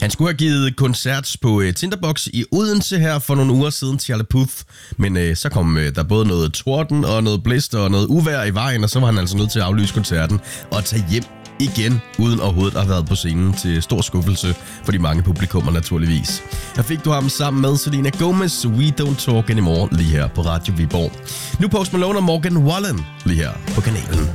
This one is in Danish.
Han skulle have givet koncert på Tinderbox i Odense her for nogle uger siden, Charlie Puth. Men så kom der både noget torden og noget blæst og noget uvejr i vejen, og så var han altså nødt til at aflyse koncerten og tage hjem igen, uden overhovedet at have været på scenen, til stor skuffelse for de mange publikummer naturligvis. Her fik du ham sammen med Selena Gomez, We Don't Talk Anymore, lige her på Radio Viborg. Nu Post Malone og Morgan Wallen, lige her på kanalen.